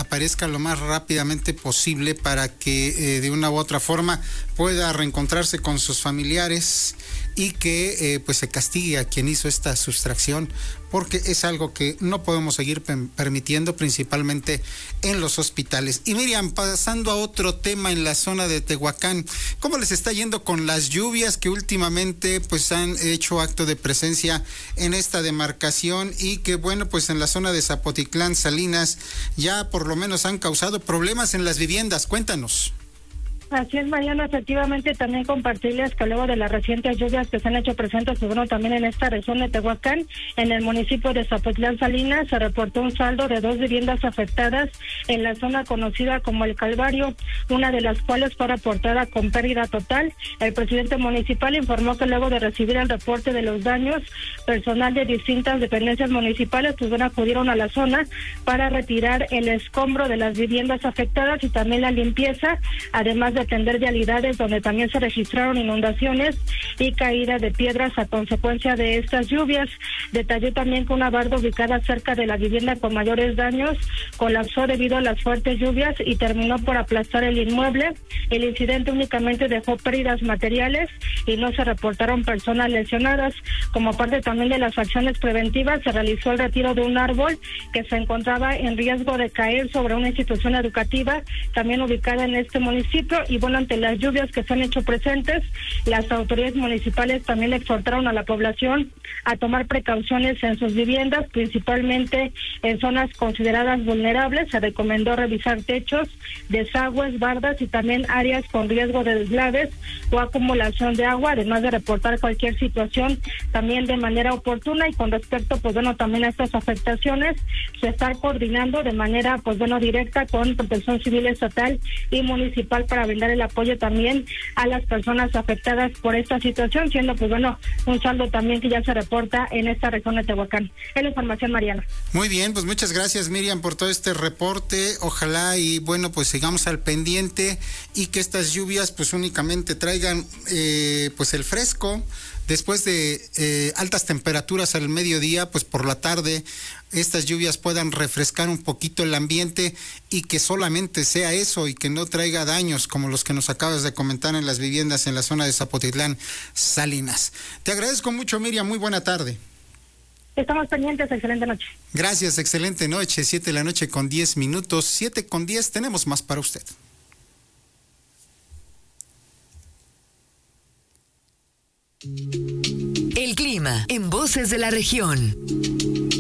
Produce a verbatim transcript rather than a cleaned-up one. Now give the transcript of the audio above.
aparezca lo más rápidamente posible para que eh, de una u otra forma pueda reencontrarse con sus familiares y que eh, pues se castigue a quien hizo esta sustracción, porque es algo que no podemos seguir pe- permitiendo, principalmente en los hospitales. Y Miriam, pasando a otro tema en la zona de Tehuacán, ¿cómo les está yendo con las lluvias que últimamente pues han hecho acto de presencia en esta demarcación y que bueno, pues en la zona de Zapotitlán, Salinas, ya por lo menos han causado problemas en las viviendas? Cuéntanos. Así es, Mariano, efectivamente también compartirles que luego de las recientes lluvias que se han hecho presentes, bueno, también en esta región de Tehuacán, en el municipio de Zapotlán, Salinas, se reportó un saldo de dos viviendas afectadas en la zona conocida como El Calvario, una de las cuales fue reportada con pérdida total. El presidente municipal informó que luego de recibir el reporte de los daños, personal de distintas dependencias municipales pues bueno, acudieron a la zona para retirar el escombro de las viviendas afectadas y también la limpieza, además de atender vialidades donde también se registraron inundaciones y caída de piedras a consecuencia de estas lluvias. Detalló también que una barda ubicada cerca de la vivienda con mayores daños colapsó debido a las fuertes lluvias y terminó por aplastar el inmueble. El incidente únicamente dejó pérdidas materiales y no se reportaron personas lesionadas. Como parte también de las acciones preventivas, se realizó el retiro de un árbol que se encontraba en riesgo de caer sobre una institución educativa también ubicada en este municipio. Y bueno, ante las lluvias que se han hecho presentes, las autoridades municipales también exhortaron a la población a tomar precauciones en sus viviendas, principalmente en zonas consideradas vulnerables. Se recomendó revisar techos, desagües, bardas y también áreas con riesgo de deslaves o acumulación de agua, además de reportar cualquier situación también de manera oportuna. Y con respecto, pues bueno, también a estas afectaciones, se está coordinando de manera, pues bueno, directa con Protección Civil Estatal y Municipal para brindar el apoyo también a las personas afectadas por esta situación, siendo pues bueno, un saldo también que ya se reporta en esta región de Tehuacán. Es la información, Mariana. Muy bien, pues muchas gracias, Miriam, por todo este reporte. Ojalá y bueno, pues sigamos al pendiente y que estas lluvias pues únicamente traigan eh, pues el fresco. Después de eh, altas temperaturas al mediodía, pues por la tarde estas lluvias puedan refrescar un poquito el ambiente y que solamente sea eso y que no traiga daños como los que nos acabas de comentar en las viviendas en la zona de Zapotitlán, Salinas. Te agradezco mucho, Miriam, muy buena tarde. Estamos pendientes, excelente noche. Gracias, excelente noche, siete de la noche con diez minutos, siete con diez, tenemos más para usted. El clima en Voces de la Región.